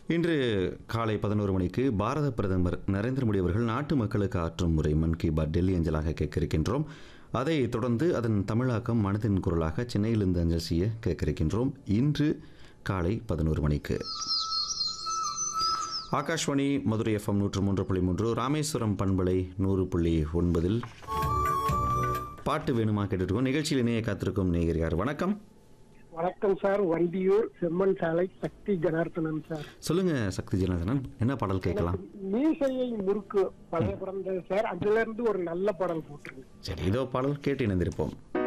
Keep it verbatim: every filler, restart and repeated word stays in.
இன்று காலை பதினோரு மணிக்கு பாரத பிரதமர் நரேந்திர மோடி அவர்கள் நாட்டு மக்களுக்கு ஆற்றும் முறை மன் கி பாத் டெல்லி அஞ்சலாக கேட்க இருக்கின்றோம். அதை தொடர்ந்து அதன் தமிழாக்கம் மனதின் குரலாக சென்னையிலிருந்து அஞ்சல் செய்ய கேட்க இருக்கின்றோம். இன்று காலை பதினோரு மணிக்கு ஆகாஷ்வாணி மதுரை எஃப்எம் நூற்று மூன்று புள்ளி மூன்று, ராமேஸ்வரம் பண்பலை நூறு புள்ளி ஒன்பதில் பாட்டு வேணுமா கேட்டுருக்கோம். நிகழ்ச்சியில் இணைய காத்திருக்கும் நேயர் யார்? வணக்கம். வணக்கம் சார், வண்டியூர் செம்மன் சாலை சக்தி ஜனார்த்தனன் சார். சொல்லுங்க சக்தி ஜனார்த்தனன், என்ன பாடல் கேட்கலாம்? மீசையை முறுக்கு பழைய பிறந்தது சார், அதுல இருந்து ஒரு நல்ல பாடல் போட்டுருங்க. சரி, இதோ பாடல் கேட்டு இணைந்திருப்போம்.